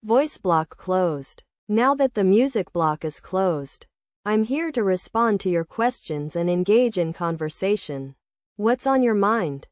Voice block closed. Now that the music block is closed, I'm here to respond to your questions and engage in conversation. What's on your mind?